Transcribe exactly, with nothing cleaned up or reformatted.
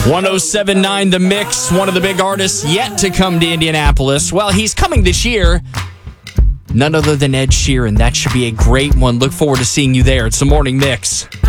one oh seven point nine The Mix, one of the big artists yet to come to Indianapolis. Well, he's coming this year. None other than Ed Sheeran. That should be a great one. Look forward to seeing you there. It's the Morning Mix.